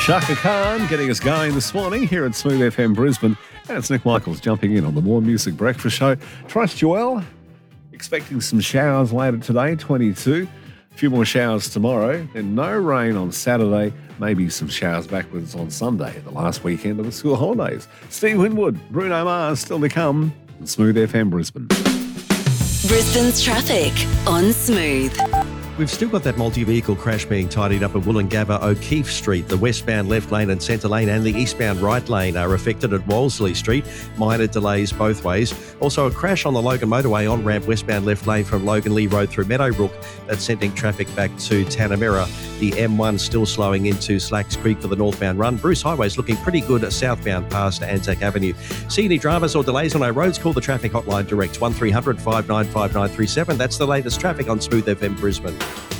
Shaka Khan getting us going this morning here at Smooth FM Brisbane. And it's Nick Michaels jumping in on the More Music Breakfast Show. Trust you well. Expecting some showers later today, 22. A few more showers tomorrow. Then no rain on Saturday. Maybe some showers backwards on Sunday, the last weekend of the school holidays. Steve Winwood, Bruno Mars still to come on Smooth FM Brisbane. Brisbane's traffic on Smooth. We've still got that multi-vehicle crash being tidied up at Woolloongabba O'Keefe Street. The westbound left lane and centre lane and the eastbound right lane are affected at Wolseley Street. Minor delays both ways. Also a crash on the Logan motorway on ramp westbound left lane from Logan Lee Road through Meadowbrook. That's sending traffic back to Tanamera. The M1 still slowing into Slacks Creek for the northbound run. Bruce Highway's looking pretty good southbound past Anzac Avenue. See any dramas or delays on our roads? Call the traffic hotline direct 1300 595 937. That's the latest traffic on Smooth FM Brisbane.